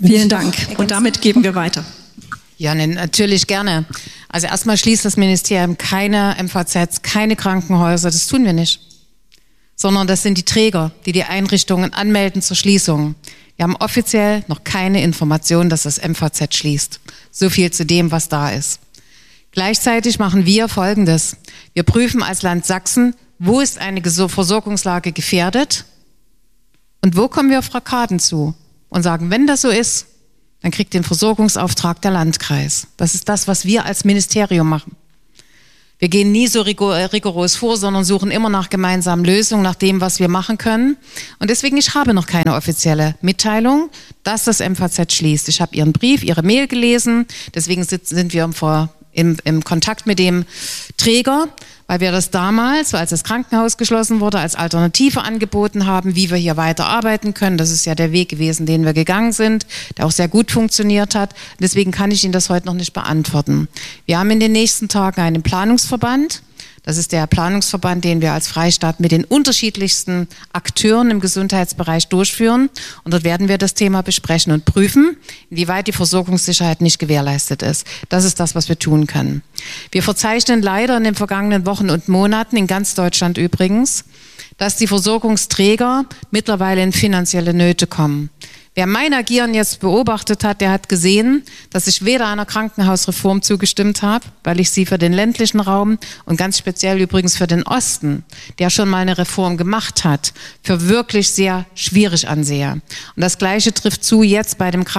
Vielen Dank. Und damit geben wir weiter. Ja, natürlich gerne. Also erstmal schließt das Ministerium keine MVZs, keine Krankenhäuser, das tun wir nicht. Sondern das sind die Träger, die die Einrichtungen anmelden zur Schließung. Wir haben offiziell noch keine Information, dass das MVZ schließt. So viel zu dem, was da ist. Gleichzeitig machen wir Folgendes. Wir prüfen als Land Sachsen, wo ist eine Versorgungslage gefährdet und wo kommen wir auf Rockaden zu und sagen, wenn das so ist, dann kriegt den Versorgungsauftrag der Landkreis. Das ist das, was wir als Ministerium machen. Wir gehen nie so rigoros vor, sondern suchen immer nach gemeinsamen Lösungen, nach dem, was wir machen können. Und deswegen, ich habe noch keine offizielle Mitteilung, dass das MVZ schließt. Ich habe Ihren Brief, Ihre Mail gelesen, deswegen sind wir im Kontakt mit dem Träger, weil wir das damals, als das Krankenhaus geschlossen wurde, als Alternative angeboten haben, wie wir hier weiter arbeiten können. Das ist ja der Weg gewesen, den wir gegangen sind, der auch sehr gut funktioniert hat. Deswegen kann ich Ihnen das heute noch nicht beantworten. Wir haben in den nächsten Tagen einen Planungsverband. Das ist der Planungsverband, den wir als Freistaat mit den unterschiedlichsten Akteuren im Gesundheitsbereich durchführen. Und dort werden wir das Thema besprechen und prüfen, inwieweit die Versorgungssicherheit nicht gewährleistet ist. Das ist das, was wir tun können. Wir verzeichnen leider in den vergangenen Wochen und Monaten, in ganz Deutschland übrigens, dass die Versorgungsträger mittlerweile in finanzielle Nöte kommen. Wer mein Agieren jetzt beobachtet hat, der hat gesehen, dass ich weder einer Krankenhausreform zugestimmt habe, weil ich sie für den ländlichen Raum und ganz speziell übrigens für den Osten, der schon mal eine Reform gemacht hat, für wirklich sehr schwierig ansehe. Und das Gleiche trifft zu jetzt bei dem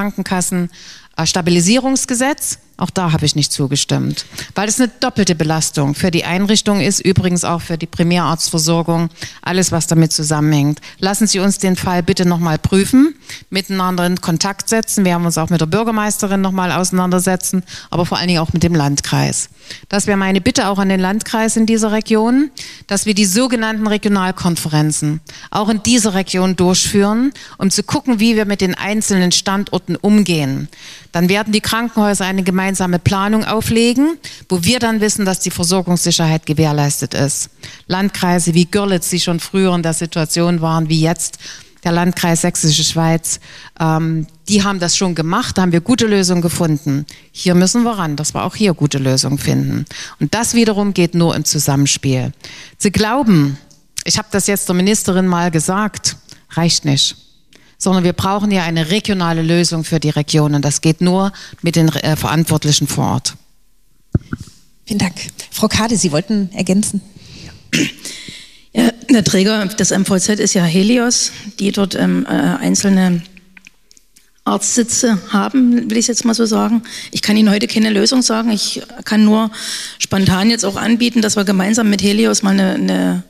Krankenkassenstabilisierungsgesetz. Auch da habe ich nicht zugestimmt, weil es eine doppelte Belastung für die Einrichtung ist, übrigens auch für die Primärarztversorgung, alles, was damit zusammenhängt. Lassen Sie uns den Fall bitte nochmal prüfen, miteinander in Kontakt setzen. Wir werden uns auch mit der Bürgermeisterin nochmal auseinandersetzen, aber vor allen Dingen auch mit dem Landkreis. Das wäre meine Bitte auch an den Landkreis in dieser Region, dass wir die sogenannten Regionalkonferenzen auch in dieser Region durchführen, um zu gucken, wie wir mit den einzelnen Standorten umgehen. Dann werden die Krankenhäuser eine gemeinsame Planung auflegen, wo wir dann wissen, dass die Versorgungssicherheit gewährleistet ist. Landkreise wie Görlitz, die schon früher in der Situation waren wie jetzt, der Landkreis Sächsische Schweiz, die haben das schon gemacht, da haben wir gute Lösungen gefunden. Hier müssen wir ran, dass wir auch hier gute Lösungen finden. Und das wiederum geht nur im Zusammenspiel. Zu glauben, ich habe das jetzt der Ministerin mal gesagt, reicht nicht. Sondern wir brauchen ja eine regionale Lösung für die Region. Und das geht nur mit den Verantwortlichen vor Ort. Vielen Dank. Frau Kade, Sie wollten ergänzen. Ja, der Träger des MVZ ist ja Helios, die dort einzelne Arztsitze haben, will ich jetzt mal so sagen. Ich kann Ihnen heute keine Lösung sagen. Ich kann nur spontan jetzt auch anbieten, dass wir gemeinsam mit Helios mal eine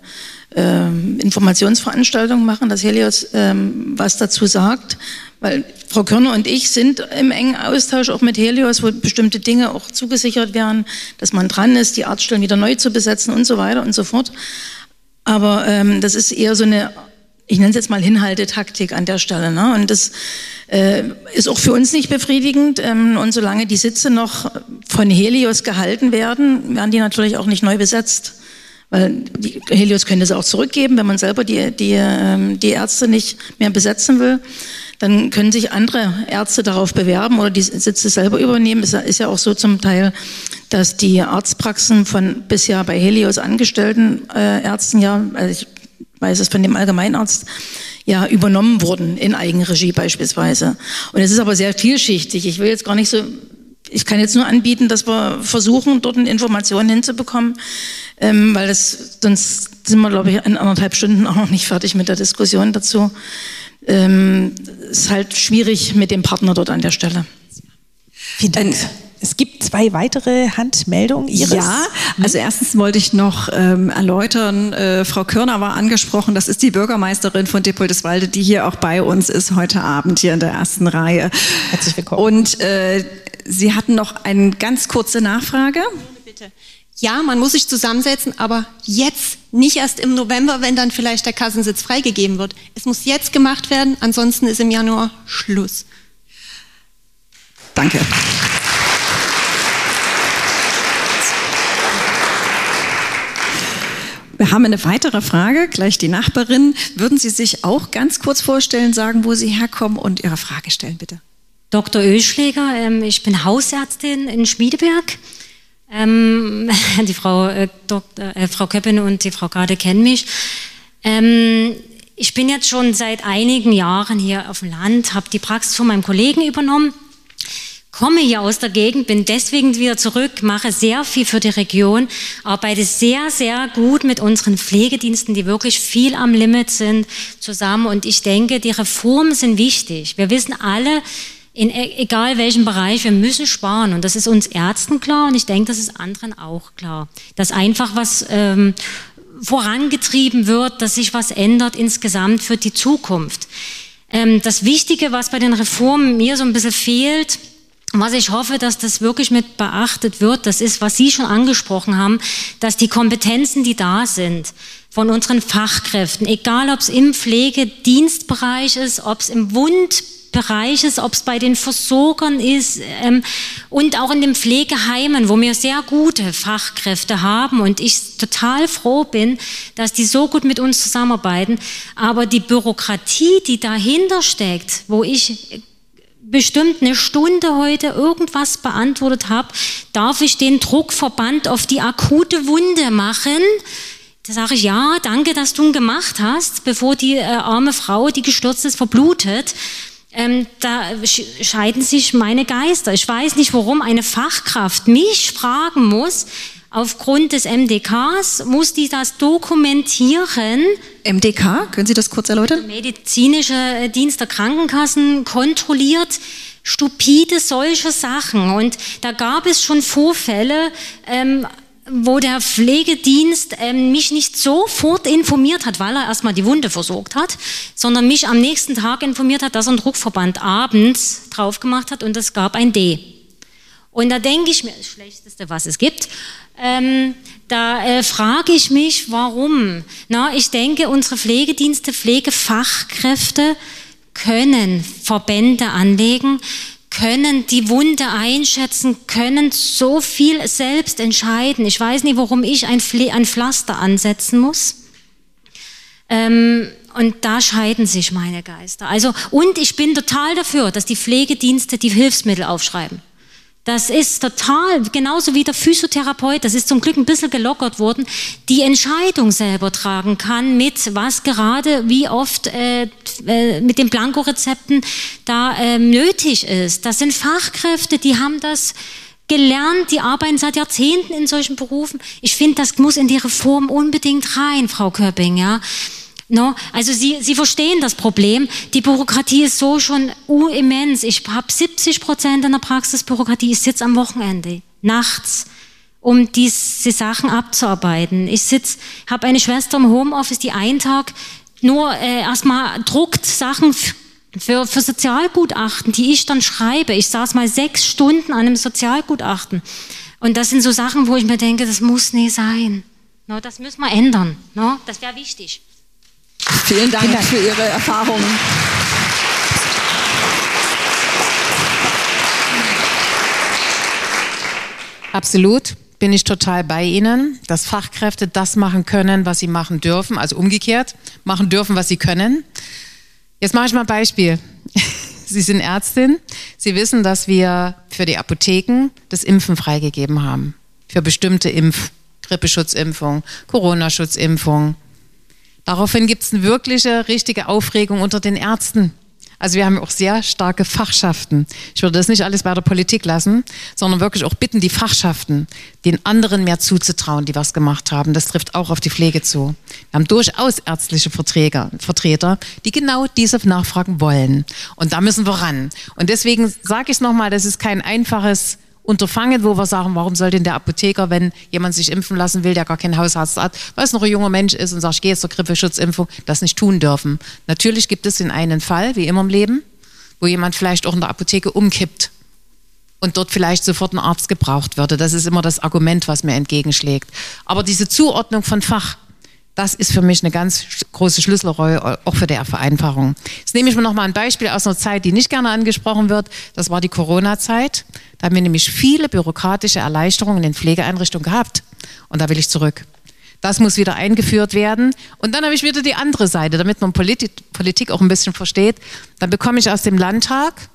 Informationsveranstaltung machen, dass Helios was dazu sagt, weil Frau Körner und ich sind im engen Austausch auch mit Helios, wo bestimmte Dinge auch zugesichert werden, dass man dran ist, die Arztstellen wieder neu zu besetzen und so weiter und so fort. Aber das ist eher so eine, ich nenne es jetzt mal Hinhaltetaktik an der Stelle, ne? Und das ist auch für uns nicht befriedigend. Und solange die Sitze noch von Helios gehalten werden, werden die natürlich auch nicht neu besetzt. Weil die Helios könnte sie auch zurückgeben, wenn man selber die Ärzte nicht mehr besetzen will. Dann können sich andere Ärzte darauf bewerben oder die Sitze selber übernehmen. Es ist ja auch so zum Teil, dass die Arztpraxen von bisher bei Helios angestellten Ärzten, ja, also ich weiß es von dem Allgemeinarzt, ja, übernommen wurden in Eigenregie beispielsweise. Und es ist aber sehr vielschichtig. Ich will jetzt gar nicht so, ich kann jetzt nur anbieten, dass wir versuchen, dort Informationen hinzubekommen, weil das, sonst sind wir, glaube ich, in 1,5 Stunden auch noch nicht fertig mit der Diskussion dazu. Ist halt schwierig mit dem Partner dort an der Stelle. Vielen Dank. Es gibt 2 weitere Handmeldungen. Iris. Ja, also erstens wollte ich noch erläutern, Frau Körner war angesprochen, das ist die Bürgermeisterin von Dippoldiswalde, die hier auch bei uns ist heute Abend hier in der ersten Reihe. Herzlich willkommen. Und Sie hatten noch eine ganz kurze Nachfrage. Bitte. Ja, man muss sich zusammensetzen, aber jetzt, nicht erst im November, wenn dann vielleicht der Kassensitz freigegeben wird. Es muss jetzt gemacht werden, ansonsten ist im Januar Schluss. Danke. Wir haben eine weitere Frage, gleich die Nachbarin. Würden Sie sich auch ganz kurz vorstellen, sagen, wo Sie herkommen und Ihre Frage stellen, bitte? Dr. Oeschleger. Ich bin Hausärztin in Schmiedeberg. Die Frau Köppen und die Frau Gade kennen mich. Ich bin jetzt schon seit einigen Jahren hier auf dem Land, habe die Praxis von meinem Kollegen übernommen, komme hier aus der Gegend, bin deswegen wieder zurück, mache sehr viel für die Region, arbeite sehr, sehr gut mit unseren Pflegediensten, die wirklich viel am Limit sind, zusammen. Und ich denke, die Reformen sind wichtig. Wir wissen alle, egal welchem Bereich, wir müssen sparen. Und das ist uns Ärzten klar und ich denke, das ist anderen auch klar. Dass einfach was vorangetrieben wird, dass sich was ändert insgesamt für die Zukunft. Das Wichtige, was bei den Reformen mir so ein bisschen fehlt, was ich hoffe, dass das wirklich mit beachtet wird, das ist, was Sie schon angesprochen haben, dass die Kompetenzen, die da sind, von unseren Fachkräften, egal ob es im Pflegedienstbereich ist, ob es im Wundbereich ist, ob es bei den Versorgern ist und auch in den Pflegeheimen, wo wir sehr gute Fachkräfte haben und ich total froh bin, dass die so gut mit uns zusammenarbeiten. Aber die Bürokratie, die dahinter steckt, wo ich bestimmt eine Stunde heute irgendwas beantwortet habe, darf ich den Druckverband auf die akute Wunde machen? Da sage ich, ja, danke, dass du ihn gemacht hast, bevor die arme Frau, die gestürzt ist, verblutet. Da scheiden sich meine Geister. Ich weiß nicht, warum eine Fachkraft mich fragen muss, aufgrund des MDKs, muss die das dokumentieren. MDK, können Sie das kurz erläutern? Medizinische Dienst der Krankenkassen kontrolliert stupide solche Sachen. Und da gab es schon Vorfälle, wo der Pflegedienst mich nicht sofort informiert hat, weil er erstmal die Wunde versorgt hat, sondern mich am nächsten Tag informiert hat, dass er einen Druckverband abends drauf gemacht hat und es gab ein D. Und da denke ich mir, das Schlechteste, was es gibt, frage ich mich, warum? Ich denke, unsere Pflegedienste, Pflegefachkräfte können Verbände anlegen, können die Wunde einschätzen, können so viel selbst entscheiden. Ich weiß nicht, warum ich ein Pflaster ansetzen muss. Und da scheiden sich meine Geister. Und ich bin total dafür, dass die Pflegedienste die Hilfsmittel aufschreiben. Das ist total, genauso wie der Physiotherapeut, das ist zum Glück ein bisschen gelockert worden, die Entscheidung selber tragen kann, mit was gerade, wie oft mit den Blankorezepten da nötig ist. Das sind Fachkräfte, die haben das gelernt, die arbeiten seit Jahrzehnten in solchen Berufen. Ich finde, das muss in die Reform unbedingt rein, Frau Köpping, ja. No, also Sie verstehen das Problem. Die Bürokratie ist so schon immens. Ich habe 70% in der Praxis Bürokratie. Ich sitze am Wochenende, nachts, um diese Sachen abzuarbeiten. Ich habe eine Schwester im Homeoffice, die einen Tag nur erstmal druckt Sachen für Sozialgutachten, die ich dann schreibe. Ich saß mal 6 Stunden an einem Sozialgutachten. Und das sind so Sachen, wo ich mir denke, das muss nicht sein. No, das müssen wir ändern. No, das wäre wichtig. Vielen Dank für Ihre Erfahrungen. Absolut, bin ich total bei Ihnen, dass Fachkräfte das machen können, was sie machen dürfen, also umgekehrt, machen dürfen, was sie können. Jetzt mache ich mal ein Beispiel. Sie sind Ärztin, Sie wissen, dass wir für die Apotheken das Impfen freigegeben haben. Für bestimmte Grippeschutzimpfung, Corona-Schutzimpfung. Daraufhin gibt es eine wirkliche, richtige Aufregung unter den Ärzten. Also wir haben auch sehr starke Fachschaften. Ich würde das nicht alles bei der Politik lassen, sondern wirklich auch bitten, die Fachschaften, den anderen mehr zuzutrauen, die was gemacht haben. Das trifft auch auf die Pflege zu. Wir haben durchaus ärztliche Vertreter, die genau diese Nachfragen wollen. Und da müssen wir ran. Und deswegen sage ich es nochmal, das ist kein einfaches Unterfangen, wo wir sagen, warum soll denn der Apotheker, wenn jemand sich impfen lassen will, der gar keinen Hausarzt hat, weil es noch ein junger Mensch ist und sagt, ich gehe jetzt zur Grippeschutzimpfung, das nicht tun dürfen. Natürlich gibt es den einen Fall, wie immer im Leben, wo jemand vielleicht auch in der Apotheke umkippt und dort vielleicht sofort ein Arzt gebraucht würde. Das ist immer das Argument, was mir entgegenschlägt. Aber diese Zuordnung von Fach, das ist für mich eine ganz große Schlüsselrolle, auch für die Vereinfachung. Jetzt nehme ich mir noch mal ein Beispiel aus einer Zeit, die nicht gerne angesprochen wird. Das war die Corona-Zeit. Da haben wir nämlich viele bürokratische Erleichterungen in den Pflegeeinrichtungen gehabt. Und da will ich zurück. Das muss wieder eingeführt werden. Und dann habe ich wieder die andere Seite, damit man Politik auch ein bisschen versteht. Dann bekomme ich aus dem Landtag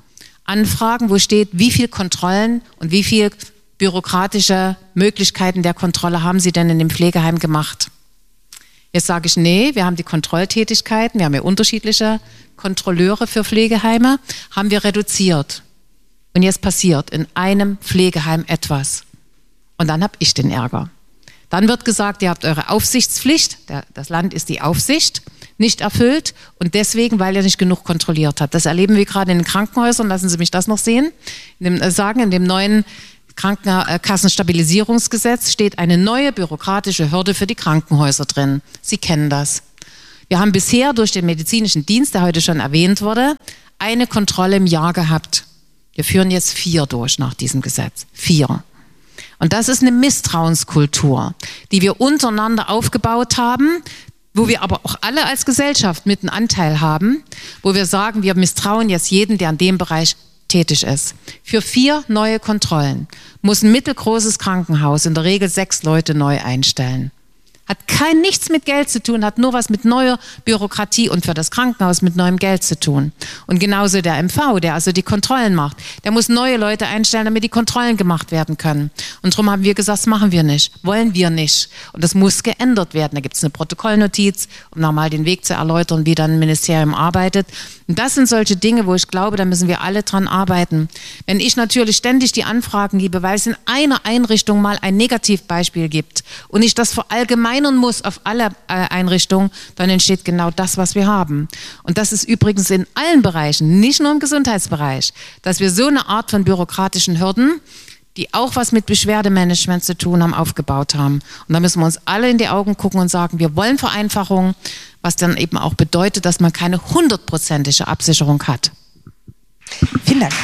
Anfragen, wo steht, wie viel Kontrollen und wie viel bürokratische Möglichkeiten der Kontrolle haben Sie denn in dem Pflegeheim gemacht? Jetzt sage ich, nee, wir haben die Kontrolltätigkeiten, wir haben ja unterschiedliche Kontrolleure für Pflegeheime, haben wir reduziert. Und jetzt passiert in einem Pflegeheim etwas. Und dann habe ich den Ärger. Dann wird gesagt, ihr habt eure Aufsichtspflicht, das Land ist die Aufsicht, nicht erfüllt und deswegen, weil ihr nicht genug kontrolliert habt. Das erleben wir gerade in den Krankenhäusern, lassen Sie mich das noch sehen, in dem neuen Krankenkassenstabilisierungsgesetz steht eine neue bürokratische Hürde für die Krankenhäuser drin. Sie kennen das. Wir haben bisher durch den medizinischen Dienst, der heute schon erwähnt wurde, eine Kontrolle im Jahr gehabt. Wir führen jetzt 4 durch nach diesem Gesetz. 4. Und das ist eine Misstrauenskultur, die wir untereinander aufgebaut haben, wo wir aber auch alle als Gesellschaft mit einem Anteil haben, wo wir sagen, wir misstrauen jetzt jeden, der in dem Bereich tätig ist. Für 4 neue Kontrollen muss ein mittelgroßes Krankenhaus in der Regel 6 Leute neu einstellen. Hat nichts mit Geld zu tun, hat nur was mit neuer Bürokratie und für das Krankenhaus mit neuem Geld zu tun. Und genauso der MV, der also die Kontrollen macht, der muss neue Leute einstellen, damit die Kontrollen gemacht werden können. Und darum haben wir gesagt, das machen wir nicht, wollen wir nicht. Und das muss geändert werden. Da gibt es eine Protokollnotiz, um nochmal den Weg zu erläutern, wie dann ein Ministerium arbeitet. Und das sind solche Dinge, wo ich glaube, da müssen wir alle dran arbeiten. Wenn ich natürlich ständig die Anfragen gebe, weil es in einer Einrichtung mal ein Negativbeispiel gibt und ich das verallgemeinern muss auf alle Einrichtungen, dann entsteht genau das, was wir haben. Und das ist übrigens in allen Bereichen, nicht nur im Gesundheitsbereich, dass wir so eine Art von bürokratischen Hürden, die auch was mit Beschwerdemanagement zu tun haben, aufgebaut haben. Und da müssen wir uns alle in die Augen gucken und sagen, wir wollen Vereinfachung, was dann eben auch bedeutet, dass man keine 100%ige Absicherung hat. Vielen Dank.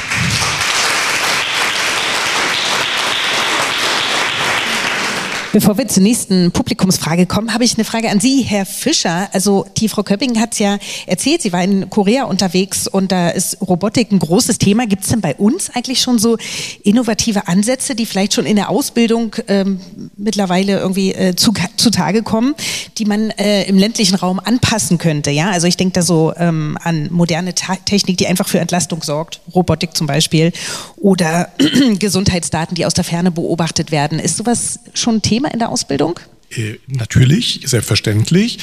Bevor wir zur nächsten Publikumsfrage kommen, habe ich eine Frage an Sie, Herr Fischer. Also die Frau Köpping hat es ja erzählt, sie war in Korea unterwegs und da ist Robotik ein großes Thema. Gibt es denn bei uns eigentlich schon so innovative Ansätze, die vielleicht schon in der Ausbildung mittlerweile irgendwie zutage kommen, die man im ländlichen Raum anpassen könnte? Ja, also ich denke da so an moderne Technik, die einfach für Entlastung sorgt, Robotik zum Beispiel, oder Gesundheitsdaten, die aus der Ferne beobachtet werden. Ist sowas schon ein Thema in der Ausbildung? Natürlich, selbstverständlich.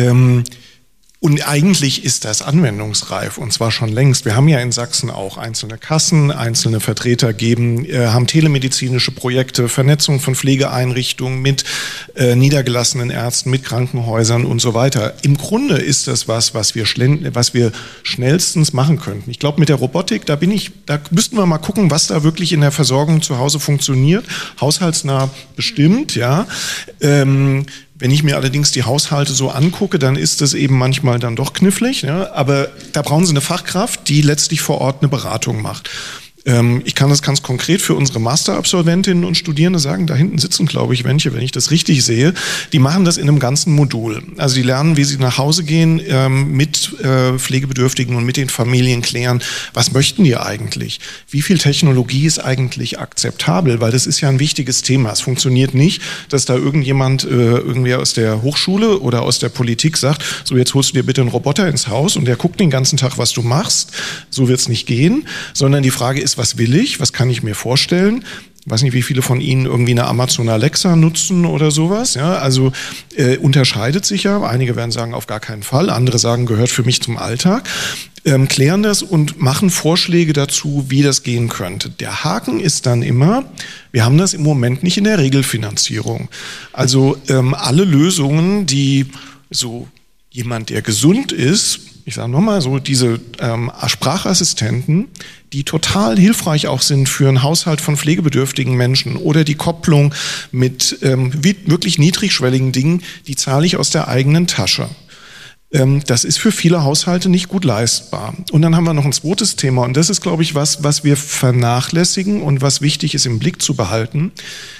Und eigentlich ist das anwendungsreif und zwar schon längst. Wir haben ja in Sachsen auch einzelne Kassen, einzelne Vertreter haben telemedizinische Projekte, Vernetzung von Pflegeeinrichtungen mit niedergelassenen Ärzten, mit Krankenhäusern und so weiter. Im Grunde ist das was wir schnellstens machen könnten. Ich glaube, mit der Robotik, da müssten wir mal gucken, was da wirklich in der Versorgung zu Hause funktioniert. Haushaltsnah bestimmt, ja. Wenn ich mir allerdings die Haushalte so angucke, dann ist es eben manchmal dann doch knifflig. Ja? Aber da brauchen Sie eine Fachkraft, die letztlich vor Ort eine Beratung macht. Ich kann das ganz konkret für unsere Masterabsolventinnen und Studierende sagen, da hinten sitzen, glaube ich, welche, wenn ich das richtig sehe, die machen das in einem ganzen Modul. Also die lernen, wie sie nach Hause gehen, mit Pflegebedürftigen und mit den Familien klären, was möchten die eigentlich? Wie viel Technologie ist eigentlich akzeptabel? Weil das ist ja ein wichtiges Thema. Es funktioniert nicht, dass da irgendwer aus der Hochschule oder aus der Politik sagt, so jetzt holst du dir bitte einen Roboter ins Haus und der guckt den ganzen Tag, was du machst. So wird es nicht gehen, sondern die Frage ist, was will ich? Was kann ich mir vorstellen? Ich weiß nicht, wie viele von Ihnen irgendwie eine Amazon Alexa nutzen oder sowas. Ja, also unterscheidet sich ja. Einige werden sagen, auf gar keinen Fall. Andere sagen, gehört für mich zum Alltag. Klären das und machen Vorschläge dazu, wie das gehen könnte. Der Haken ist dann immer, wir haben das im Moment nicht in der Regelfinanzierung. Also alle Lösungen, die so jemand, der gesund ist, ich sage nochmal so, diese Sprachassistenten, die total hilfreich auch sind für einen Haushalt von pflegebedürftigen Menschen oder die Kopplung mit wirklich niedrigschwelligen Dingen, die zahle ich aus der eigenen Tasche. Das ist für viele Haushalte nicht gut leistbar. Und dann haben wir noch ein zweites Thema und das ist, glaube ich, was wir vernachlässigen und was wichtig ist im Blick zu behalten.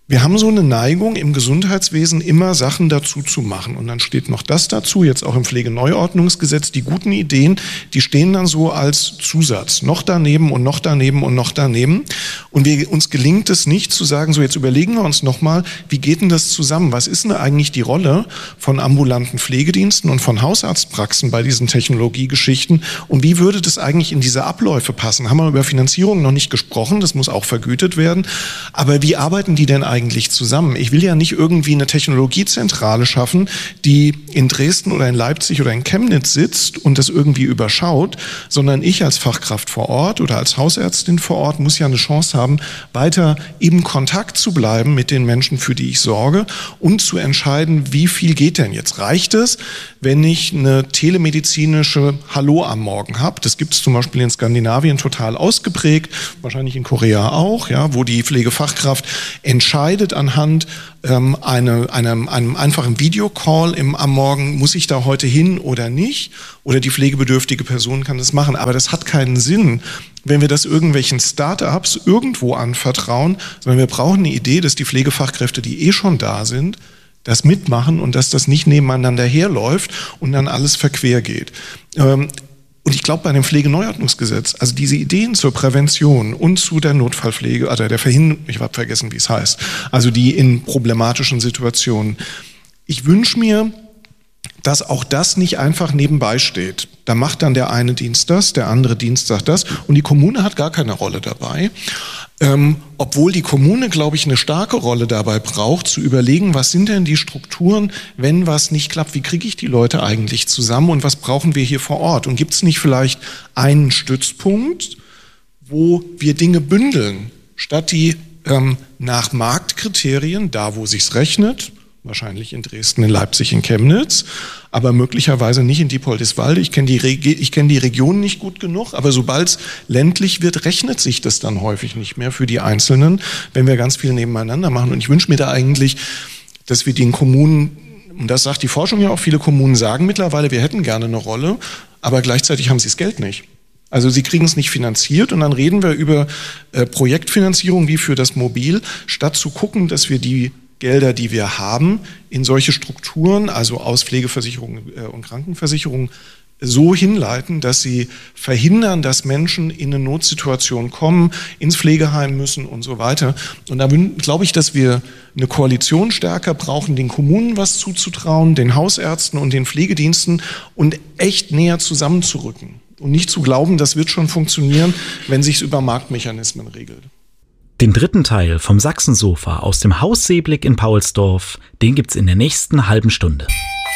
Wir haben so eine Neigung im Gesundheitswesen, immer Sachen dazu zu machen. Und dann steht noch das dazu, jetzt auch im Pflegeneuordnungsgesetz, die guten Ideen, die stehen dann so als Zusatz. Noch daneben und noch daneben und noch daneben. Und uns gelingt es nicht zu sagen, so jetzt überlegen wir uns nochmal, wie geht denn das zusammen? Was ist denn eigentlich die Rolle von ambulanten Pflegediensten und von Hausarztpraxen bei diesen Technologiegeschichten? Und wie würde das eigentlich in diese Abläufe passen? Haben wir über Finanzierung noch nicht gesprochen, das muss auch vergütet werden. Aber wie arbeiten die denn eigentlich zusammen? Ich will ja nicht irgendwie eine Technologiezentrale schaffen, die in Dresden oder in Leipzig oder in Chemnitz sitzt und das irgendwie überschaut, sondern ich als Fachkraft vor Ort oder als Hausärztin vor Ort muss ja eine Chance haben, weiter im Kontakt zu bleiben mit den Menschen, für die ich sorge und zu entscheiden, wie viel geht denn jetzt? Reicht es, wenn ich eine telemedizinische Hallo am Morgen habe? Das gibt es zum Beispiel in Skandinavien total ausgeprägt, wahrscheinlich in Korea auch, ja, wo die Pflegefachkraft entscheidet anhand einem einfachen Videocall am Morgen, muss ich da heute hin oder nicht? Oder die pflegebedürftige Person kann das machen. Aber das hat keinen Sinn, wenn wir das irgendwelchen Start-ups irgendwo anvertrauen, sondern wir brauchen eine Idee, dass die Pflegefachkräfte, die schon da sind, das mitmachen und dass das nicht nebeneinander herläuft und dann alles verquer geht. Und ich glaube, bei dem Pflegeneuordnungsgesetz, also diese Ideen zur Prävention und zu der Notfallpflege, also der Verhinderung, ich habe vergessen, wie es heißt, also die in problematischen Situationen. Ich wünsche mir, dass auch das nicht einfach nebenbei steht. Da macht dann der eine Dienst das, der andere Dienst sagt das und die Kommune hat gar keine Rolle dabei. Obwohl die Kommune, glaube ich, eine starke Rolle dabei braucht, zu überlegen, was sind denn die Strukturen, wenn was nicht klappt, wie kriege ich die Leute eigentlich zusammen und was brauchen wir hier vor Ort? Und gibt es nicht vielleicht einen Stützpunkt, wo wir Dinge bündeln, statt die nach Marktkriterien, da wo sich's rechnet, wahrscheinlich in Dresden, in Leipzig, in Chemnitz, aber möglicherweise nicht in Diepoldiswalde. Ich kenne die Region nicht gut genug, aber sobald es ländlich wird, rechnet sich das dann häufig nicht mehr für die Einzelnen, wenn wir ganz viel nebeneinander machen. Und ich wünsche mir da eigentlich, dass wir den Kommunen, und das sagt die Forschung ja auch, viele Kommunen sagen mittlerweile, wir hätten gerne eine Rolle, aber gleichzeitig haben sie das Geld nicht. Also sie kriegen es nicht finanziert und dann reden wir über Projektfinanzierung wie für das Mobil, statt zu gucken, dass wir die Gelder, die wir haben, in solche Strukturen, also aus Pflegeversicherungen und Krankenversicherungen, so hinleiten, dass sie verhindern, dass Menschen in eine Notsituation kommen, ins Pflegeheim müssen und so weiter. Und da glaube ich, dass wir eine Koalition stärker brauchen, den Kommunen was zuzutrauen, den Hausärzten und den Pflegediensten und echt näher zusammenzurücken. Und nicht zu glauben, das wird schon funktionieren, wenn sich es über Marktmechanismen regelt. Den dritten Teil vom Sachsensofa aus dem Haus Seeblick in Paulsdorf, den gibt's in der nächsten halben Stunde.